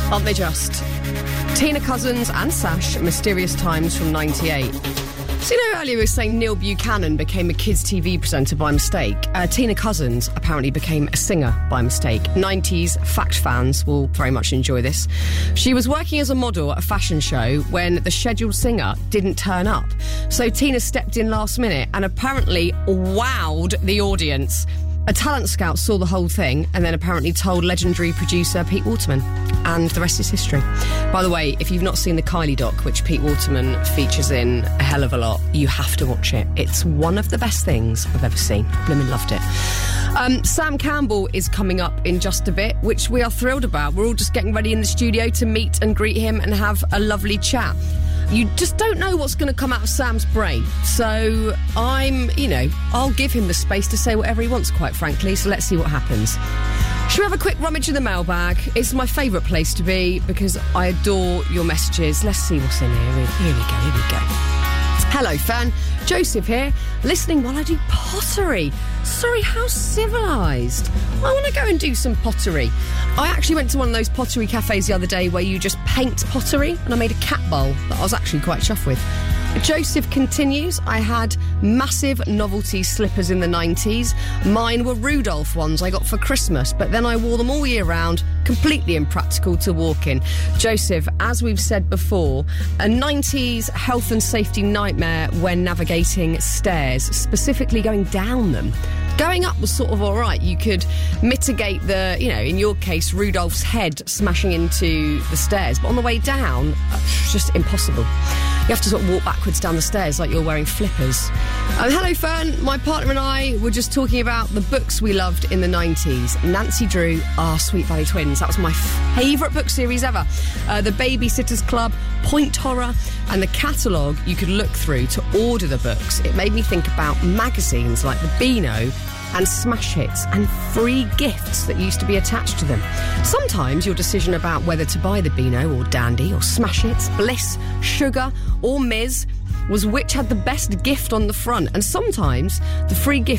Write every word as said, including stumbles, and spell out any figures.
Aren't they just? Tina Cousins and Sash, Mysterious Times from ninety-eight. So, you know, earlier we were saying Neil Buchanan became a kids' T V presenter by mistake. Uh, Tina Cousins apparently became a singer by mistake. nineties fact fans will very much enjoy this. She was working as a model at a fashion show when the scheduled singer didn't turn up. So Tina stepped in last minute and apparently wowed the audience. A talent scout saw the whole thing and then apparently told legendary producer Pete Waterman. And the rest is history. By the way, if you've not seen the Kylie doc, which Pete Waterman features in a hell of a lot, you have to watch it. It's one of the best things I've ever seen. Blooming loved it. Um, Sam Campbell is coming up in just a bit, which we are thrilled about. We're all just getting ready in the studio to meet and greet him and have a lovely chat. You just don't know what's going to come out of Sam's brain. So I'm, you know, I'll give him the space to say whatever he wants, quite frankly. So let's see what happens. Should we have a quick rummage in the mailbag? It's my favourite place to be because I adore your messages. Let's see what's in here. Here we go, here we go. Hello, Fern. Joseph here, listening while I do pottery. Sorry, how civilised. I want to go and do some pottery. I actually went to one of those pottery cafes the other day where you just paint pottery, and I made a cat bowl that I was actually quite chuffed with. Joseph continues, I had massive novelty slippers in the nineties. Mine were Rudolph ones I got for Christmas, but then I wore them all year round, completely impractical to walk in. Joseph, as we've said before, a nineties health and safety nightmare when navigating stairs, specifically going down them. Going up was sort of all right. You could mitigate the, you know, in your case, Rudolph's head smashing into the stairs. But on the way down, it's just impossible. You have to sort of walk backwards down the stairs like you're wearing flippers. Um, hello, Fern. My partner and I were just talking about the books we loved in the nineties. Nancy Drew, our Sweet Valley Twins. That was my favourite book series ever. Uh, the Babysitters Club, Point Horror, and the catalogue you could look through to order the books. It made me think about magazines like the Beano and Smash Hits and free gifts that used to be attached to them. Sometimes your decision about whether to buy the Beano or Dandy or Smash Hits, Bliss, Sugar or Miz was which had the best gift on the front, and sometimes the free gift